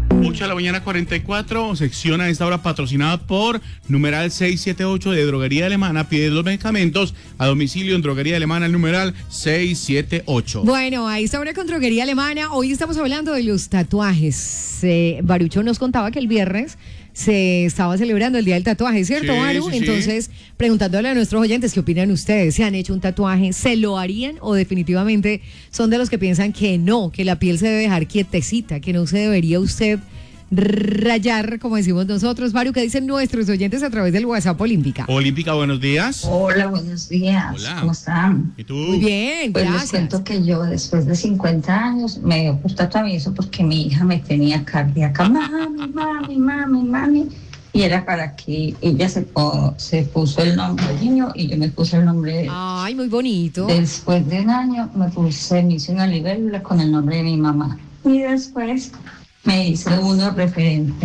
8 de la mañana 44, sección a esta hora patrocinada por numeral 678 de Droguería Alemana. Pide los medicamentos a domicilio en Droguería Alemana, el numeral 678. Bueno, a esta hora con Droguería Alemana, hoy estamos hablando de los tatuajes. Barucho nos contaba que el viernes se estaba celebrando el Día del Tatuaje, ¿cierto, Sí, Baru? sí, sí. Entonces, preguntándole a nuestros oyentes, ¿qué opinan ustedes? ¿Se han hecho un tatuaje? ¿Se lo harían? ¿O definitivamente son de los que piensan que no, que la piel se debe dejar quietecita, que no se debería usted rayar, como decimos nosotros? Baru, ¿qué dicen nuestros oyentes a través del WhatsApp Olímpica? Olímpica, buenos días. Hola, buenos días. Hola. ¿Cómo están? ¿Y tú? Muy bien, Pues les gracias. cuento que yo después de 50 años me dio por tatuaje porque mi hija me tenía cardíaca. Mami. Y era para que ella se puso el nombre del niño y yo me puse el nombre de él. Ay, muy bonito. Después de un año me hice una libélula con el nombre de mi mamá. Y después me hice uno referente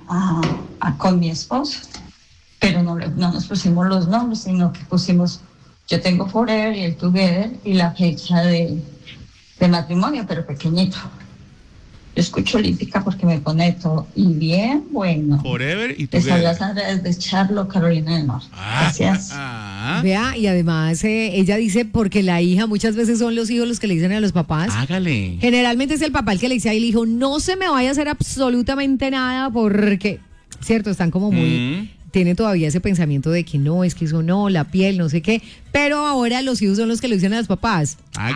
con mi esposo. Pero no nos pusimos los nombres, sino que pusimos, yo tengo Forever y el Together y la fecha de matrimonio, pero pequeñito. Yo escucho Olímpica porque me pone todo y bien bueno. Forever y Les habla Together. Sandra desde Charlotte, Carolina del Norte. Gracias. Vea, y además ella dice, porque la hija muchas veces son los hijos los que le dicen a los papás. Hágale. Generalmente es el papá el que le dice al hijo, no se me vaya a hacer absolutamente nada porque, cierto, están como muy... Tienen todavía ese pensamiento de que no, es que eso no, la piel, no sé qué. Pero ahora los hijos son los que le dicen a los papás.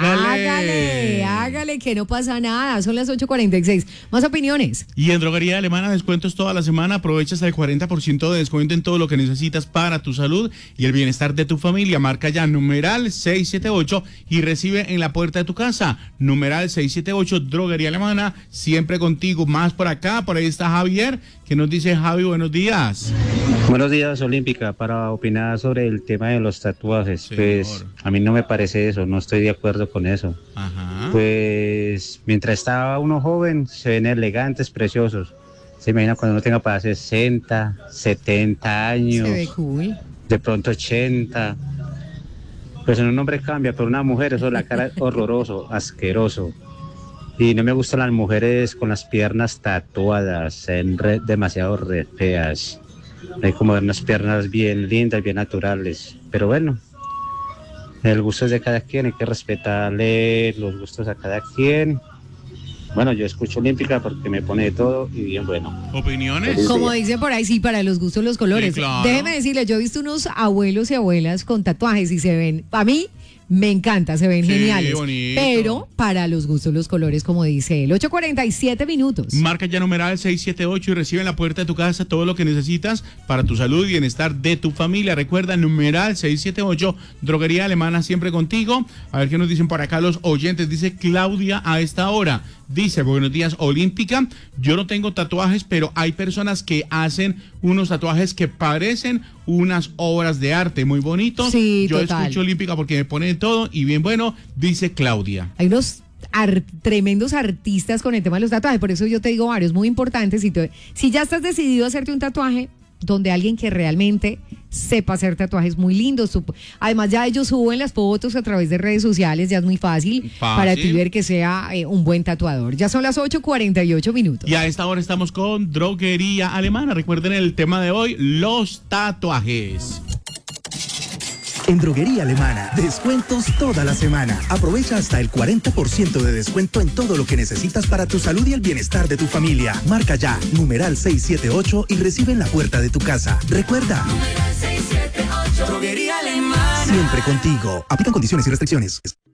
Hágale, que no pasa nada. Son las 8:46. Más opiniones. Y en Droguería Alemana, descuentos toda la semana. Aprovechas el 40% de descuento en todo lo que necesitas para tu salud y el bienestar de tu familia. Marca ya numeral 678 y recibe en la puerta de tu casa. Numeral 678, Droguería Alemana, siempre contigo. Más por acá, por ahí está Javier, que nos dice: Javi, buenos días. Buenos días, Olímpica, para opinar sobre el tema de los tatuajes. Señor. Pues a mí no me parece eso, no estoy de acuerdo con eso. Ajá. Pues mientras estaba uno joven, se ven elegantes, preciosos. Se imagina cuando uno tenga para 60, 70 años, Se ve cool. de pronto 80. Pues en un hombre cambia, pero una mujer, eso la cara es horroroso, asqueroso. Y no me gustan las mujeres con las piernas tatuadas, demasiado feas. Hay como unas piernas bien lindas, bien naturales. Pero bueno, el gusto es de cada quien, hay que respetarle los gustos a cada quien. Bueno, yo escucho Olímpica porque me pone de todo y bien bueno. ¿Opiniones? Como dicen por ahí, sí, para los gustos los colores. Sí, claro. Déjeme decirle, yo he visto unos abuelos y abuelas con tatuajes y se ven, a mí me encanta, se ven Sí, geniales. bonito. Pero para los gustos los colores, como dice él. 8:47 minutos. Marca ya numeral 678 y recibe en la puerta de tu casa todo lo que necesitas para tu salud y bienestar de tu familia. Recuerda, numeral 678, Droguería Alemana, siempre contigo. A ver qué nos dicen por acá los oyentes. Dice Claudia a esta hora. Dice: buenos días, Olímpica. Yo no tengo tatuajes, pero hay personas que hacen unos tatuajes que parecen unas obras de arte muy bonitos. Sí, yo total. escucho Olímpica porque me pone de todo y bien bueno, dice Claudia. Hay unos tremendos artistas con el tema de los tatuajes, por eso yo te digo varios muy importantes. Si ya estás decidido a hacerte un tatuaje, donde alguien que realmente sepa hacer tatuajes muy lindos. Además, ya ellos suben las fotos a través de redes sociales, ya es muy fácil. Para ti ver que sea un buen tatuador. Ya son las 8:48 minutos. Y a esta hora estamos con Droguería Alemana. Recuerden el tema de hoy, los tatuajes. En Droguería Alemana, descuentos toda la semana. Aprovecha hasta el 40% de descuento en todo lo que necesitas para tu salud y el bienestar de tu familia. Marca ya, numeral 678 y recibe en la puerta de tu casa. Recuerda, Numeral 678, Droguería Alemana. siempre contigo. Aplican condiciones y restricciones.